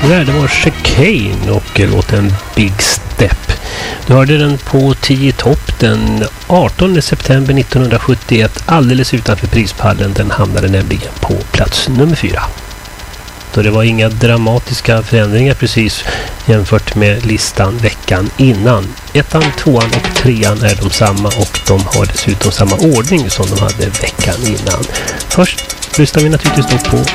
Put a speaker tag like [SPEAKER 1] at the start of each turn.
[SPEAKER 1] Det var Chicane och låten Big Step. Du hörde den på 10 topp den 18 september 1971 alldeles utanför prispallen. Den hamnade nämligen på plats nummer 4. Så det var inga dramatiska förändringar precis jämfört med listan veckan innan. 1:an, 2:an och 3:an är de samma och de har dessutom samma ordning som de hade veckan innan. Först lyssnar vi naturligtvis då på